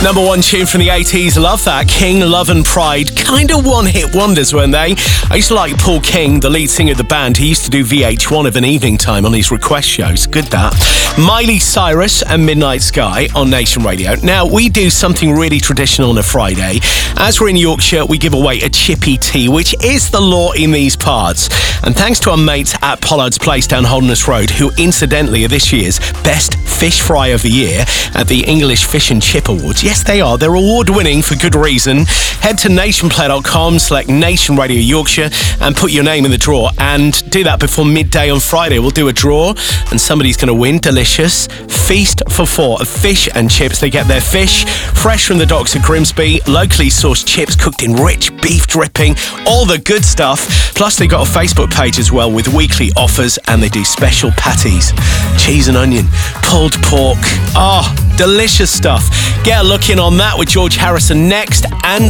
Number one tune from the 80s. Love that. King, Love and Pride. Kind of one-hit wonders, weren't they? I used to like Paul King, the lead singer of the band. He used to do VH1 of an evening time on his request shows. Good that. Miley Cyrus and Midnight Sky on Nation Radio. Now, we do something really traditional on a Friday. As we're in Yorkshire, we give away a chippy tea, which is the law in these parts. And thanks to our mates at Pollard's Place down Holderness Road, who incidentally are this year's Best Fish Fry of the Year at the English Fish and Chip Awards. Yes, they are. They're award-winning for good reason. Head to nationplayer.com, select Nation Radio Yorkshire and put your name in the draw. And do that before midday on Friday. We'll do a draw and somebody's going to win. Delicious Feast for Four of fish and chips. They get their fish fresh from the docks at Grimsby, locally sourced chips cooked in rich beef dripping, all the good stuff. Plus, they've got a Facebook page as well with weekly offers, and they do special patties, cheese and onion, pulled pork. Delicious stuff. Get a look in on that with George Harrison next, and